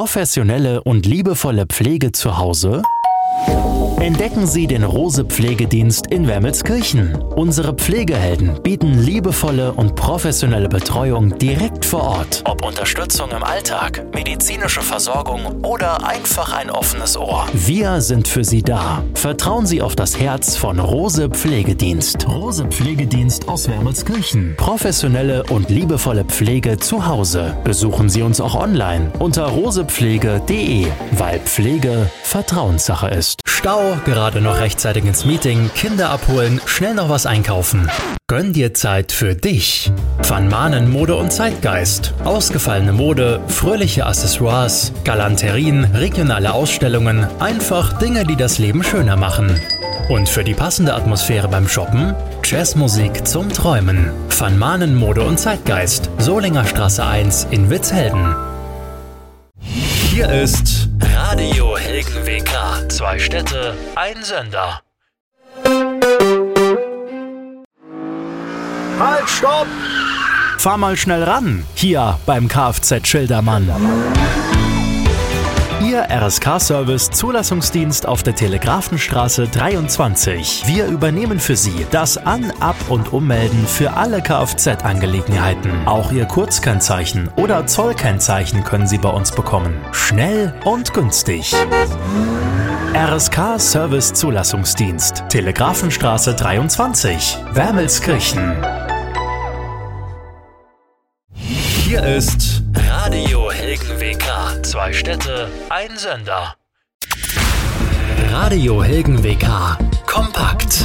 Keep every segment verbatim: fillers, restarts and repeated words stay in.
Professionelle und liebevolle Pflege zu Hause? Entdecken Sie den Rose Pflegedienst in Wermelskirchen. Unsere Pflegehelden bieten liebevolle und professionelle Betreuung direkt vor Ort. Ob Unterstützung im Alltag, medizinische Versorgung oder einfach ein offenes Ohr. Wir sind für Sie da. Vertrauen Sie auf das Herz von Rose Pflegedienst. Rose Pflegedienst aus Wermelskirchen. Professionelle und liebevolle Pflege zu Hause. Besuchen Sie uns auch online unter rosepflege punkt de, weil Pflege Vertrauenssache ist. Stau, gerade noch rechtzeitig ins Meeting, Kinder abholen, schnell noch was einkaufen. Gönn dir Zeit für dich. Van Maanen Mode und Zeitgeist. Ausgefallene Mode, fröhliche Accessoires, Galanterien, regionale Ausstellungen, einfach Dinge, die das Leben schöner machen. Und für die passende Atmosphäre beim Shoppen, Jazzmusik zum Träumen. Van Maanen Mode und Zeitgeist, Solinger Straße eins in Witzhelden. Hier ist Radio Helgen W K. Zwei Städte, ein Sender. Halt, stopp! Fahr mal schnell ran, hier beim Kfz Schildermann. Ihr R S K-Service Zulassungsdienst auf der Telegrafenstraße dreiundzwanzig. Wir übernehmen für Sie das An-, Ab- und Ummelden für alle Kfz-Angelegenheiten. Auch Ihr Kurzkennzeichen oder Zollkennzeichen können Sie bei uns bekommen. Schnell und günstig. R S K-Service Zulassungsdienst, Telegrafenstraße dreiundzwanzig, Wermelskirchen. Hier ist Radio Helgen W K. Zwei Städte, ein Sender. Radio Helgen W K. Kompakt.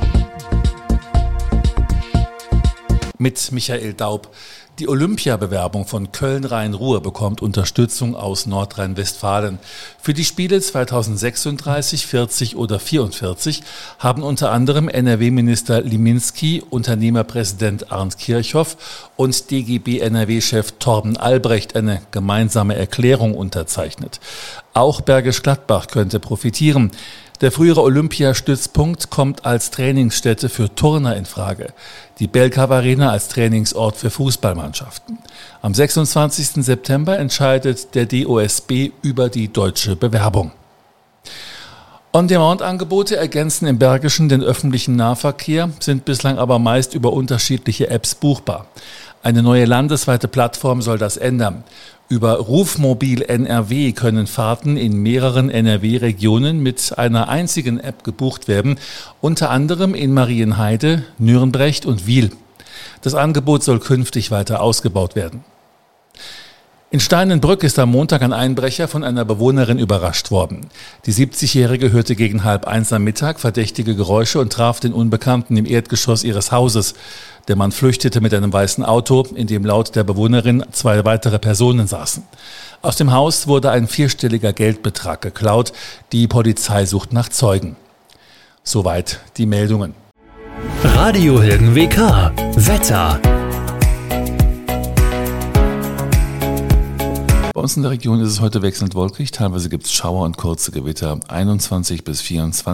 Mit Michael Daub. Die Olympiabewerbung von Köln-Rhein-Ruhr bekommt Unterstützung aus Nordrhein-Westfalen. Für die Spiele zweitausendsechsunddreißig, vierzig oder vierundvierzig haben unter anderem N R W-Minister Liminski, Unternehmerpräsident Arndt Kirchhoff und D G B-N R W-Chef Torben Albrecht eine gemeinsame Erklärung unterzeichnet. Auch Bergisch Gladbach könnte profitieren. Der frühere Olympiastützpunkt kommt als Trainingsstätte für Turner in Frage. Die Belkav Arena als Trainingsort für Fußballmannschaften. Am sechsundzwanzigsten September entscheidet der D O S B über die deutsche Bewerbung. On-Demand-Angebote ergänzen im Bergischen den öffentlichen Nahverkehr, sind bislang aber meist über unterschiedliche Apps buchbar. Eine neue landesweite Plattform soll das ändern. Über Rufmobil N R W können Fahrten in mehreren N R W-Regionen mit einer einzigen App gebucht werden, unter anderem in Marienheide, Nürnberg und Wil. Das Angebot soll künftig weiter ausgebaut werden. In Steinenbrück ist am Montag ein Einbrecher von einer Bewohnerin überrascht worden. Die siebzigjährige hörte gegen halb eins am Mittag verdächtige Geräusche und traf den Unbekannten im Erdgeschoss ihres Hauses. Der Mann flüchtete mit einem weißen Auto, in dem laut der Bewohnerin zwei weitere Personen saßen. Aus dem Haus wurde ein vierstelliger Geldbetrag geklaut. Die Polizei sucht nach Zeugen. Soweit die Meldungen. Radio Helgen W K. Wetter. Bei uns in der Region ist es heute wechselnd wolkig, teilweise gibt es Schauer und kurze Gewitter, einundzwanzig bis vierundzwanzig.